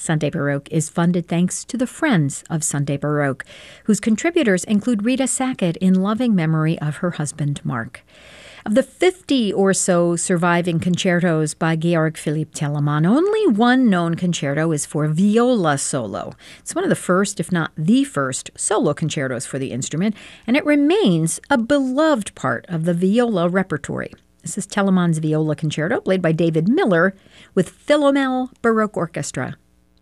Sunday Baroque is funded thanks to the Friends of Sunday Baroque, whose contributors include Rita Sackett in loving memory of her husband, Mark. Of the 50 or so surviving concertos by Georg Philipp Telemann, only one known concerto is for viola solo. It's one of the first, if not the first, solo concertos for the instrument, and it remains a beloved part of the viola repertory. This is Telemann's Viola Concerto, played by David Miller with Philomel Baroque Orchestra.